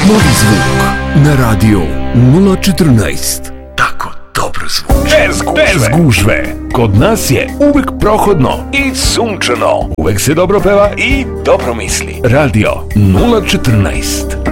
Novi zvuk na radio 014. Tako dobro zvuči. Bez gužve. Kod nas je uvek prohodno i sunčano. Uvek se dobro peva i dobro misli. Radio 014.